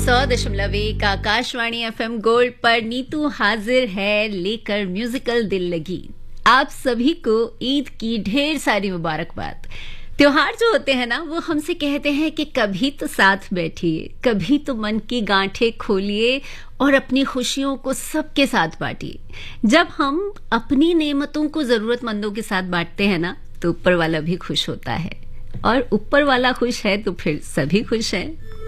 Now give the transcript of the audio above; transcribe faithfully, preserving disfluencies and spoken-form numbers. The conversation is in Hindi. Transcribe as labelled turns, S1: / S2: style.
S1: सौ दशमलव एक आकाशवाणी एफएम गोल्ड पर नीतू हाजिर है लेकर म्यूजिकल दिल लगी। आप सभी को ईद की ढेर सारी मुबारकबाद। त्योहार जो होते हैं ना, वो हमसे कहते हैं कि कभी तो साथ बैठिए, कभी तो मन की गांठें खोलिए और अपनी खुशियों को सबके साथ बांटिए। जब हम अपनी नेमतों को जरूरतमंदों के साथ बांटते हैं ना, तो ऊपर वाला भी खुश होता है, और ऊपर वाला खुश है तो फिर सभी खुश हैं।